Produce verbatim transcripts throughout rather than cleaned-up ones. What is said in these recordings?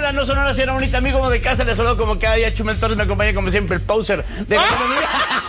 hola, no son horas, era bonita amigo de casa, les saludo como cada día. Chumel Torres me acompaña como siempre, el poser de la economía.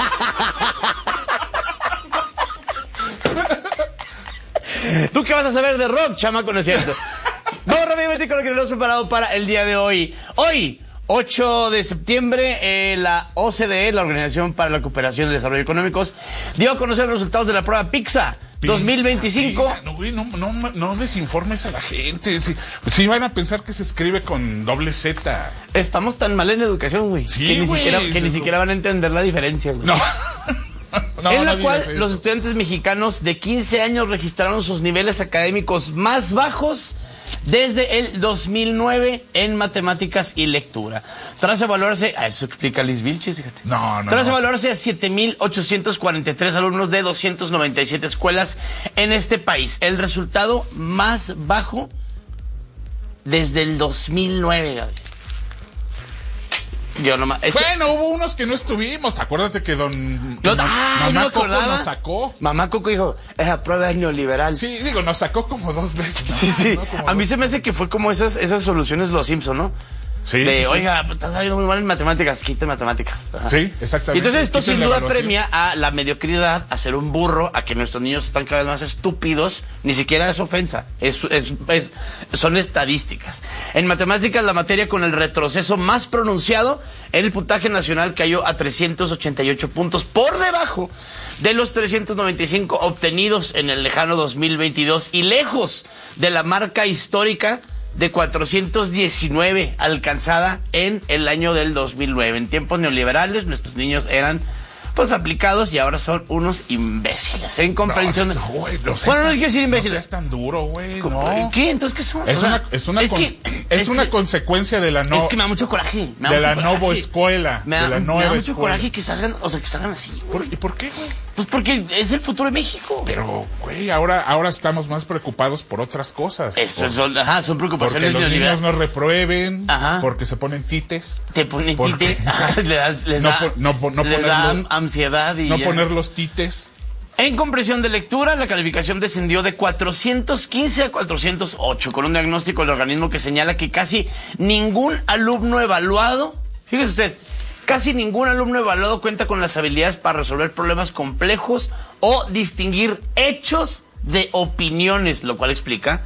¿Tú qué vas a saber de rock, chamaco? No es cierto. Vamos rápidamente con lo que tenemos preparado para el día de hoy. Hoy, ocho de septiembre, eh, la O C D E, la Organización para la Cooperación y el Desarrollo Económicos, dio a conocer los resultados de la prueba PISA dos mil veinticinco. Pisa, no, güey, no, no, no desinformes a la gente. Si, si van a pensar que se escribe con doble Z. Estamos tan mal en educación, güey, Sí, que, ni güey, siquiera, que se- ni siquiera van a entender la diferencia, güey. No. No, en la no cual digas eso. los estudiantes mexicanos de quince años registraron sus niveles académicos más bajos desde el dos mil nueve en matemáticas y lectura. Tras evaluarse, a eso explica Liz Vilches, fíjate. No, no, Tras no. evaluarse a siete mil ochocientos cuarenta y tres alumnos de doscientas noventa y siete escuelas en este país. El resultado más bajo desde el dos mil nueve, Gabriel. Yo nomás... este- Bueno, hubo unos que no estuvimos. Acuérdate que don... Yo- ma- ¡Ay, no mamá me Coco acordaba! nos sacó. Mamá Coco dijo, esa prueba es neoliberal. Sí, digo, nos sacó como dos veces. ¿no? Sí, sí. ¿No? Como A mí dos- se me hace que fue como esas esas soluciones Los Simpson, ¿no? Sí, De, sí, sí. oiga, pues, estás saliendo muy mal en matemáticas, quiten matemáticas. Ajá. Sí, exactamente. Y entonces esto Quiten sin la duda evaluación. premia a la mediocridad, a ser un burro, a que nuestros niños están cada vez más estúpidos. Ni siquiera es ofensa, es, es, es- son estadísticas. En matemáticas, la materia con el retroceso más pronunciado en el puntaje nacional cayó a trescientos ochenta y ocho puntos, por debajo de los trescientos noventa y cinco obtenidos en el lejano dos mil veintidós y lejos de la marca histórica de cuatrocientos diecinueve alcanzada en el año del dos mil nueve. En tiempos neoliberales nuestros niños eran pues aplicados y ahora son unos imbéciles. En comprensión de... No, güey, no seas Bueno, no tan- quiero decir No imbéciles. seas tan duro, güey, no. ¿Qué? Entonces, ¿qué son? Es O sea, una, es una, es con- que- es es una que- consecuencia de la no... es que me da mucho coraje. Me da de mucho la coraje. nueva escuela, Me da, de la me nueva da mucho escuela. coraje que salgan, o sea, que salgan así. güey. ¿Por, ¿Y por qué, güey? Pues porque es el futuro de México. Pero, güey, ahora, ahora estamos más preocupados por otras cosas. Esto Por- son, ajá, son porque preocupaciones los neoliberales. niños no reprueben, Ajá. porque se ponen tites, Te ponen ¿Por tite, qué? ajá, les, das- les No da, po- no po- no les da ponerlo- am- ansiedad y no ya. poner los tites. En comprensión de lectura, la calificación descendió de cuatrocientos quince a cuatrocientos ocho, con un diagnóstico del organismo que señala que casi ningún alumno evaluado, fíjese usted, casi ningún alumno evaluado cuenta con las habilidades para resolver problemas complejos o distinguir hechos de opiniones, lo cual explica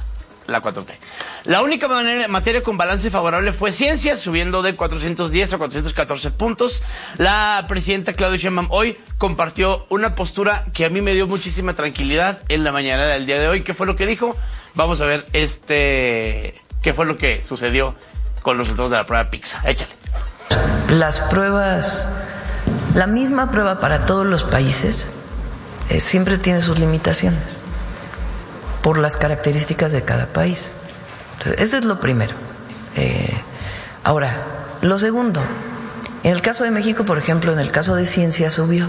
la cuatro T. La única manera, materia con balance favorable fue ciencias, subiendo de cuatrocientos diez a cuatrocientos catorce puntos. La presidenta Claudia Sheinbaum hoy compartió una postura que a mí me dio muchísima tranquilidad en la mañana del día de hoy. ¿Qué fue lo que dijo? Vamos a ver este qué fue lo que sucedió con los resultados de la prueba PISA. Échale. Las pruebas, la misma prueba para todos los países, eh, siempre tiene sus limitaciones por las características de cada país. Entonces, eso es lo primero. Eh, ahora, lo segundo, en el caso de México, por ejemplo, en el caso de ciencia subió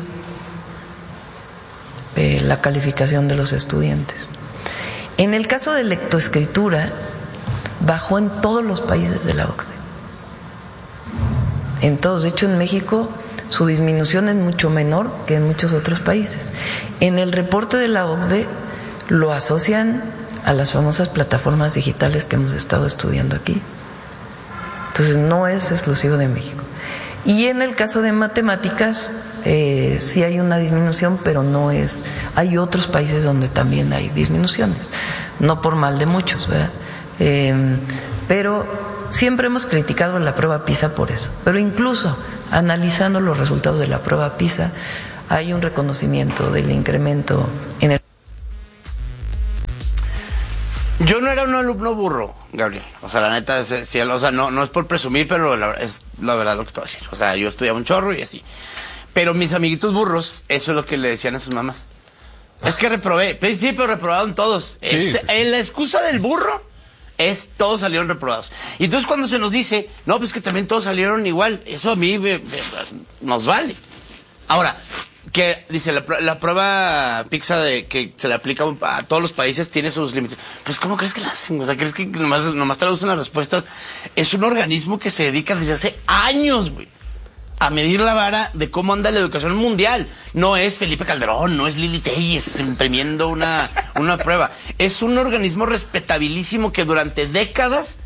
eh, la calificación de los estudiantes. En el caso de lectoescritura, bajó en todos los países de la O C DE. En todos, de hecho en México su disminución es mucho menor que en muchos otros países. En el reporte de la O C D E lo asocian a las famosas plataformas digitales que hemos estado estudiando aquí. Entonces no es exclusivo de México. Y en el caso de matemáticas eh, sí hay una disminución, pero no es... Hay otros países donde también hay disminuciones, no por mal de muchos, ¿verdad? Eh, pero siempre hemos criticado la prueba PISA por eso. Pero incluso analizando los resultados de la prueba PISA, hay un reconocimiento del incremento en el... Yo no era un alumno burro, Gabriel. O sea, la neta, es, sí, o sea, no, no es por presumir, pero la, es la verdad lo que te voy a decir. O sea, yo estudiaba un chorro y así. Pero mis amiguitos burros, eso es lo que le decían a sus mamás. Es que reprobé. Sí, pero reprobaron todos. Sí, Es- sí, sí. eh, La excusa del burro es todos salieron reprobados. Y entonces cuando se nos dice, no, pues que también todos salieron igual, eso a mí me- me- nos vale. Ahora, que dice la, pr- la prueba PISA de que se le aplica a todos los países tiene sus límites. Pues ¿cómo crees que la hacen? O sea, ¿crees que nomás, nomás traducen las respuestas? Es un organismo que se dedica desde hace años, güey, a medir la vara de cómo anda la educación mundial. No es Felipe Calderón, no es Lili Telles imprimiendo una, una prueba. Es un organismo respetabilísimo que durante décadas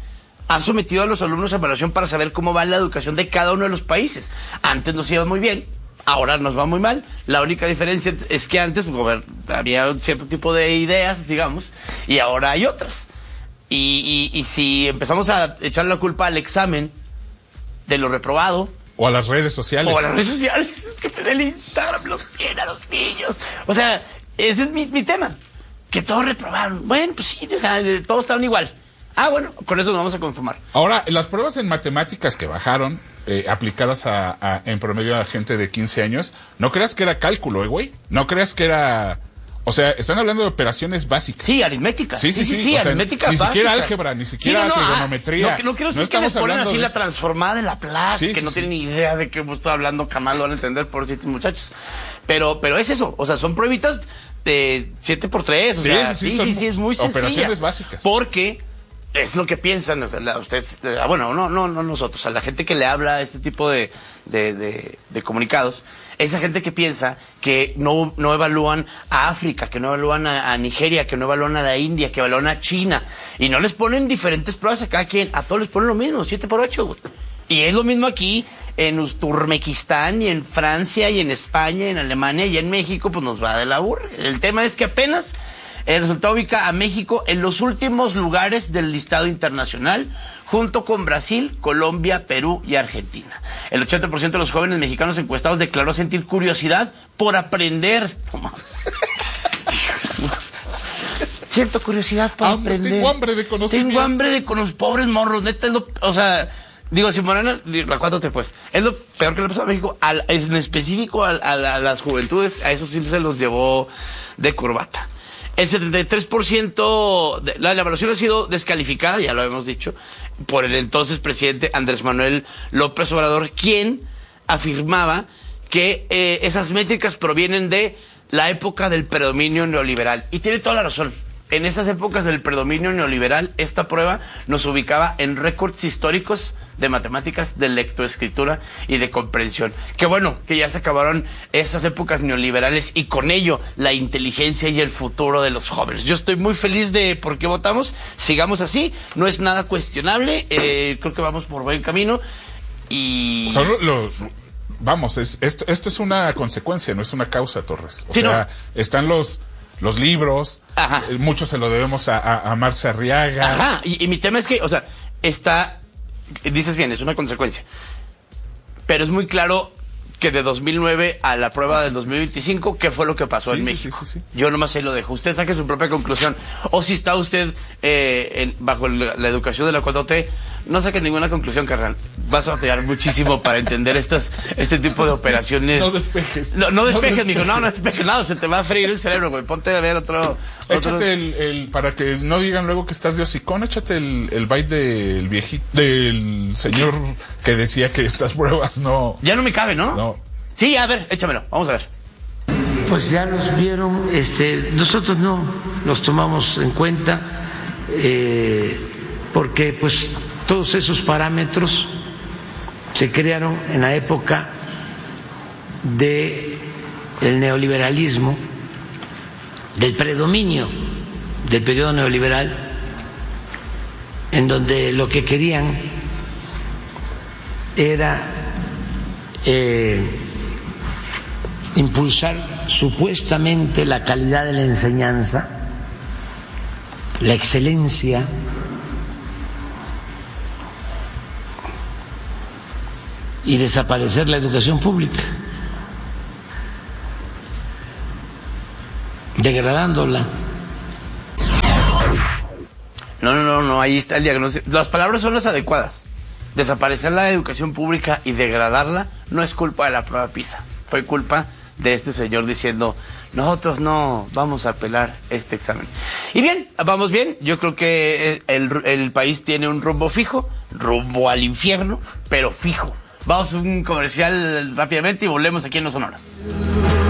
ha sometido a los alumnos a evaluación para saber cómo va la educación de cada uno de los países. Antes nos iba muy bien, ahora nos va muy mal. La única diferencia es que antes pues, había un cierto tipo de ideas, digamos, y ahora hay otras. Y, y, y si empezamos a echar la culpa al examen de lo reprobado, o a las redes sociales. O a las redes sociales, que el Instagram los tiene a los niños. O sea, ese es mi, mi tema. Que todos reprobaron. Bueno, pues sí, todos estaban igual. Ah, bueno, con eso nos vamos a conformar. Ahora, las pruebas en matemáticas que bajaron, eh, aplicadas a, a, en promedio a gente de quince años, no creas que era cálculo, ¿eh, güey? No creas que era... O sea, están hablando de operaciones básicas. Sí, aritmética. Sí, sí, sí. sí, sí aritmética sea, ni básica. siquiera álgebra, ni siquiera sí, no, no, trigonometría. No, no quiero decir no que les ponen así la eso. transformada de Laplace, sí, que sí, no sí. tienen ni idea de qué estoy hablando, jamás lo van a entender por siete muchachos. Pero, pero es eso, o sea, son pruebitas de siete por tres, o sí, sea, sí, sí, sí, sí, sí, es muy sencilla. Operaciones básicas. Porque es lo que piensan, o sea, la, ustedes, eh, bueno, no, no, no nosotros, a la gente que le habla a este tipo de, de, de, de comunicados, esa gente que piensa que no, no evalúan a África, que no evalúan a, a Nigeria, que no evalúan a la India, que evalúan a China, y no les ponen diferentes pruebas a cada quien, a todos les ponen lo mismo, siete por ocho, güey. Y es lo mismo aquí en Turmequistán y en Francia y en España y en Alemania y en México, pues nos va de la burra. El tema es que apenas el resultado ubica a México en los últimos lugares del listado internacional, junto con Brasil, Colombia, Perú y Argentina. El ochenta por ciento de los jóvenes mexicanos encuestados declaró sentir curiosidad por aprender. Siento curiosidad por hambre, aprender. Tengo hambre de conocimiento. Tengo hambre de con los pobres morros, neta, es lo, o sea... Digo, si Morena, la cuatro te pues, es lo peor que le pasó a México, al, en específico a, a, a las juventudes, a eso sí se los llevó de corbata. El setenta y tres por ciento, de, la, la evaluación ha sido descalificada, ya lo hemos dicho, por el entonces presidente Andrés Manuel López Obrador, quien afirmaba que eh, esas métricas provienen de la época del predominio neoliberal. Y tiene toda la razón. En esas épocas del predominio neoliberal, esta prueba nos ubicaba en récords históricos de matemáticas, de lectoescritura y de comprensión. Qué bueno que ya se acabaron esas épocas neoliberales y con ello la inteligencia y el futuro de los jóvenes. Yo estoy muy feliz de por qué votamos. Sigamos así, no es nada cuestionable. Eh, creo que vamos por buen camino. Y... Solo lo... Vamos, es, esto, esto es una consecuencia, no es una causa, Torres. O sí, sea, no. están los... los libros, Ajá. Eh, mucho se lo debemos a, a, a Marx Arriaga. Ajá, y, y mi tema es que, o sea, está, dices bien, es una consecuencia, pero es muy claro que de dos mil nueve a la prueba del dos mil veinticinco, ¿qué fue lo que pasó sí, en sí, México? Sí, sí, sí. Yo nomás ahí lo dejo. Usted saque su propia conclusión. O si está usted eh, en, bajo la, la educación de la cuatro T, no saque ninguna conclusión, carnal. Vas a batallar muchísimo para entender estas, este tipo de operaciones. No despejes. No, no despejes, no mijo. No, no despejes nada. Se te va a freír el cerebro, güey. Ponte a ver otro... Échate otro... el, el... Para que no digan luego que estás de hocicón, échate el, el byte del viejito, del señor que decía que estas pruebas no... Ya no me cabe, ¿no? No. Sí, a ver, échamelo. Vamos a ver. Pues ya los vieron, este, nosotros no los tomamos en cuenta eh, porque pues todos esos parámetros se crearon en la época de el neoliberalismo, del predominio del periodo neoliberal, en donde lo que querían era eh, impulsar supuestamente la calidad de la enseñanza, la excelencia, y desaparecer la educación pública, degradándola. No, no, no, no, ahí está el diagnóstico. Las palabras son las adecuadas. Desaparecer la educación pública y degradarla no es culpa de la prueba PISA. Fue culpa de este señor diciendo, nosotros no vamos a apelar este examen. Y bien, vamos bien. Yo creo que el, el país tiene un rumbo fijo, rumbo al infierno, pero fijo. Vamos a un comercial rápidamente y volvemos aquí en Los Sonoras.